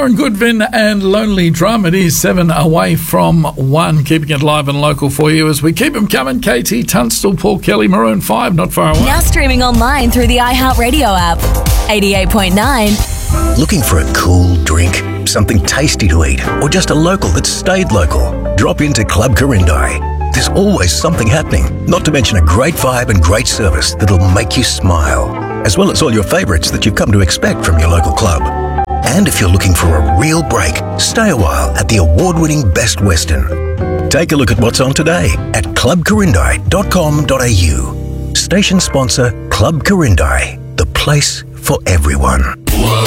Warren Goodwin and Lonely Drum. It is 7 away from 1, keeping it live and local for you as we keep them coming. KT Tunstall, Paul Kelly, Maroon 5, not far away. Now streaming online through the iHeartRadio app. 88.9. Looking for a cool drink, something tasty to eat, or just a local that stayed local? Drop into Club Corindai. There's always something happening, not to mention a great vibe and great service that'll make you smile, as well as all your favourites that you've come to expect from your local club. And if you're looking for a real break, stay a while at the award-winning Best Western. Take a look at what's on today at clubcorindai.com.au. Station sponsor Club Corindai, the place for everyone. Whoa.